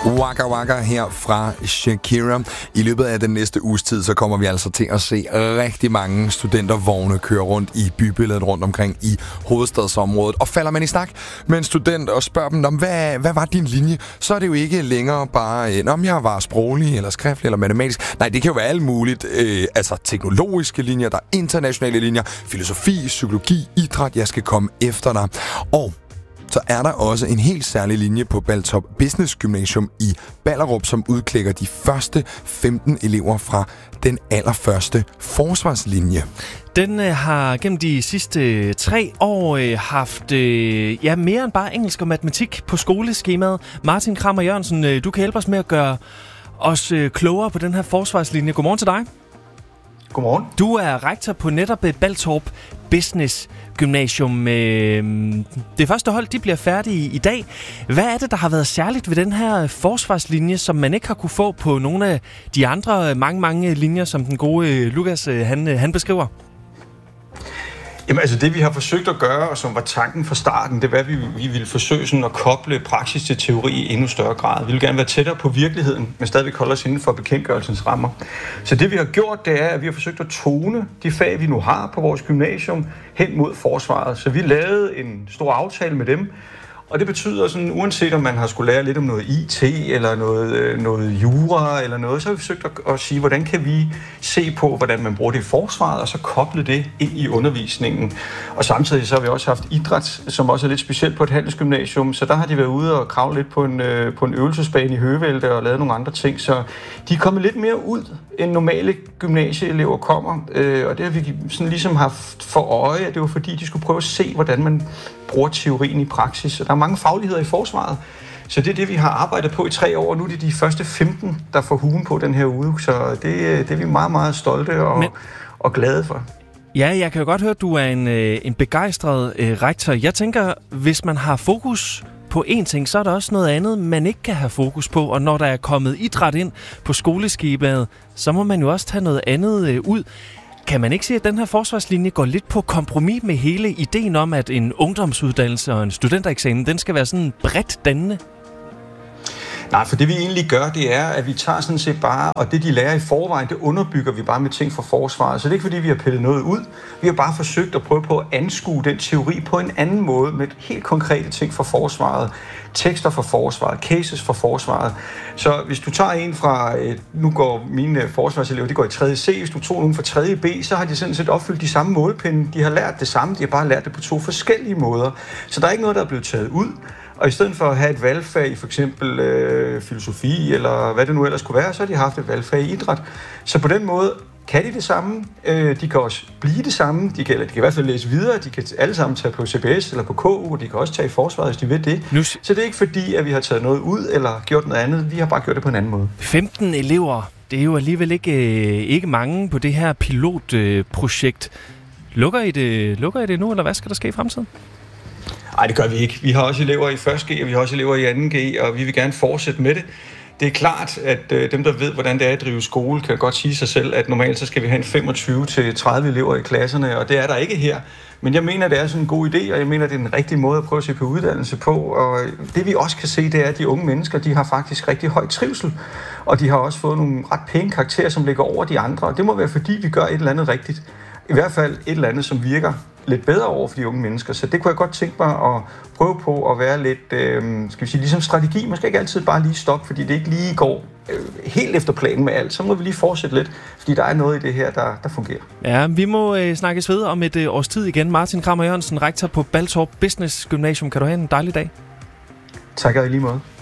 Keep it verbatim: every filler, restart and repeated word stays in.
Waka Waka her fra Shakira. I løbet af den næste uges tid, så kommer vi altså til at se rigtig mange studentervogne køre rundt i bybilledet rundt omkring i hovedstadsområdet. Og falder man i snak med en student og spørger dem, om hvad, hvad var din linje, så er det jo ikke længere bare, om jeg var sproglig eller skriftlig eller matematisk. Nej, det kan jo være alt muligt. Øh, altså teknologiske linjer, der er internationale linjer, filosofi, psykologi, idræt, jeg skal komme efter dig. Og så er der også en helt særlig linje på Baltop Business Gymnasium i Ballerup, som udklækker de første femten elever fra den allerførste forsvarslinje. Den øh, har gennem de sidste tre år øh, haft øh, ja, mere end bare engelsk og matematik på skoleskemaet. Martin Krammer Jørgensen, øh, du kan hjælpe os med at gøre os øh, klogere på den her forsvarslinje. Godmorgen til dig. Godmorgen. Du er rektor på netop Baltop Business Gymnasium. Det første hold, de bliver færdige i dag. Hvad er det, der har været særligt ved den her forsvarslinje, som man ikke har kunne få på nogle af de andre mange, mange linjer, som den gode Lukas han, han beskriver? Jamen altså det, vi har forsøgt at gøre, og som var tanken fra starten, det var, at vi, vi ville forsøge sådan at koble praksis til teori i endnu større grad. Vi vil gerne være tættere på virkeligheden, men stadigvæk holde os inden for bekendtgørelsens rammer. Så det, vi har gjort, det er, at vi har forsøgt at tone de fag, vi nu har på vores gymnasium, hen mod forsvaret. Så vi lavede en stor aftale med dem, og det betyder sådan, uanset om man har skulle lære lidt om noget I T, eller noget, noget jura, eller noget, så har vi forsøgt at, at sige, hvordan kan vi se på, hvordan man bruger det i forsvaret, og så koble det ind i undervisningen. Og samtidig så har vi også haft idræt, som også er lidt specielt på et handelsgymnasium, så der har de været ude og kravle lidt på en, på en øvelsesbane i Høvelte og lavet nogle andre ting, så de er kommet lidt mere ud, end normale gymnasieelever kommer, og det har vi sådan ligesom haft for øje, at det var fordi, de skulle prøve at se, hvordan man bruger teorien i praksis. Så der er mange fagligheder i forsvaret. Så det er det, vi har arbejdet på i tre år, og nu er det de første femten, der får huen på den her uge. Så det, det er vi meget, meget stolte og, Men... og glade for. Ja, jeg kan jo godt høre, at du er en, en begejstret øh, rektor. Jeg tænker, hvis man har fokus på én ting, så er der også noget andet, man ikke kan have fokus på. Og når der er kommet idræt ind på skoleskemaet, så må man jo også tage noget andet øh, ud. Kan man ikke sige, at den her forsvarslinje går lidt på kompromis med hele ideen om, at en ungdomsuddannelse og en studentereksamen, den skal være sådan bredt dannende? Nej, for det vi egentlig gør, det er, at vi tager sådan set bare, og det de lærer i forvejen, det underbygger vi bare med ting fra forsvaret. Så det er ikke fordi, vi har pillet noget ud. Vi har bare forsøgt at prøve på at anskue den teori på en anden måde, med helt konkrete ting fra forsvaret. Tekster fra forsvaret, cases fra forsvaret. Så hvis du tager en fra, nu går mine forsvarselever, de går i tredje C, hvis du tog nogen fra tredje B, så har de sådan set opfyldt de samme målpinde. De har lært det samme, de har bare lært det på to forskellige måder. Så der er ikke noget, der er blevet taget ud. Og i stedet for at have et valgfag i for eksempel øh, filosofi, eller hvad det nu ellers kunne være, så har de haft et valgfag i idræt. Så på den måde kan de det samme. Øh, de kan også blive det samme. De kan, eller de kan i hvert fald læse videre. De kan alle sammen tage på C B S eller på K U, og de kan også tage i forsvaret, hvis de vil det. Nu... Så det er ikke fordi, at vi har taget noget ud eller gjort noget andet. Vi har bare gjort det på en anden måde. femten elever. Det er jo alligevel ikke, ikke mange på det her pilotprojekt. Lukker I det, lukker I det nu, eller hvad skal der ske i fremtiden? Nej, det gør vi ikke. Vi har også elever i første G, og vi har også elever i anden G, og vi vil gerne fortsætte med det. Det er klart, at øh, dem, der ved, hvordan det er at drive skole, kan godt sige sig selv, at normalt så skal vi have en femogtyve til tredive elever i klasserne, og det er der ikke her. Men jeg mener, det er sådan en god idé, og jeg mener, det er en rigtig måde at prøve at se på uddannelse på. Og det vi også kan se, det er, at de unge mennesker, de har faktisk rigtig høj trivsel, og de har også fået nogle ret pæne karakterer, som ligger over de andre. Og det må være, fordi vi gør et eller andet rigtigt. I hvert fald et eller andet, som virker lidt bedre over for de unge mennesker. Så det kunne jeg godt tænke mig at prøve på at være lidt, øh, skal vi sige, ligesom strategi. Man skal ikke altid bare lige stoppe, fordi det ikke lige går øh, helt efter planen med alt. Så må vi lige fortsætte lidt, fordi der er noget i det her, der, der fungerer. Ja, vi må øh, snakkes ved om et øh, års tid igen. Martin Krammer Jørgensen, rektor på Baltop Business Gymnasium. Kan du have en dejlig dag? Tak, og i lige måde.